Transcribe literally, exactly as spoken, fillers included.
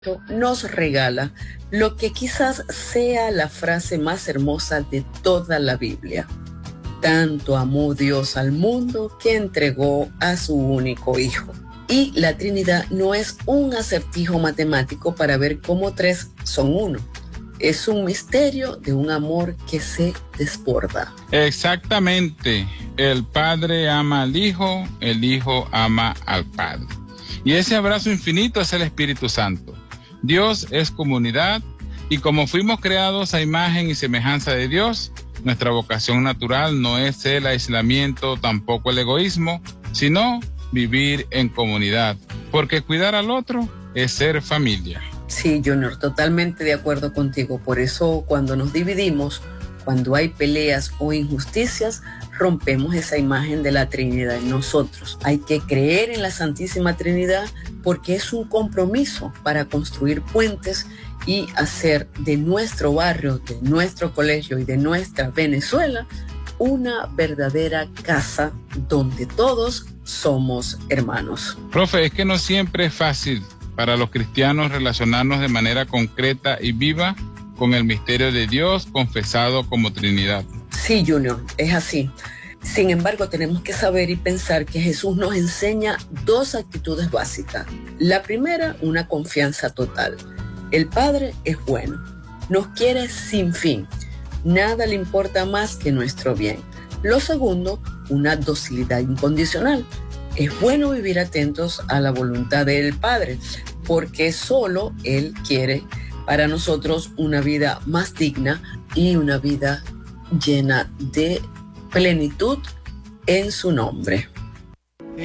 nos regala lo que quizás sea la frase más hermosa de toda la Biblia. Tanto amó Dios al mundo que entregó a su único Hijo. Y la Trinidad no es un acertijo matemático para ver cómo tres son uno. Es un misterio de un amor que se desborda. Exactamente. El Padre ama al Hijo, el Hijo ama al Padre. Y ese abrazo infinito es el Espíritu Santo. Dios es comunidad y como fuimos creados a imagen y semejanza de Dios, nuestra vocación natural no es el aislamiento, tampoco el egoísmo, sino vivir en comunidad, porque cuidar al otro es ser familia. Sí, Junior, totalmente de acuerdo contigo. Por eso cuando nos dividimos, cuando hay peleas o injusticias, rompemos esa imagen de la Trinidad en nosotros. Hay que creer en la Santísima Trinidad porque es un compromiso para construir puentes y hacer de nuestro barrio, de nuestro colegio y de nuestra Venezuela una verdadera casa donde todos somos hermanos. Profe, es que no siempre es fácil para los cristianos relacionarnos de manera concreta y viva con el misterio de Dios confesado como Trinidad. Sí, Junior, es así. Sin embargo, tenemos que saber y pensar que Jesús nos enseña dos actitudes básicas. La primera, una confianza total. El Padre es bueno, nos quiere sin fin. Nada le importa más que nuestro bien. Lo segundo, una docilidad incondicional. Es bueno vivir atentos a la voluntad del Padre, porque solo Él quiere para nosotros una vida más digna y una vida llena de plenitud en su nombre.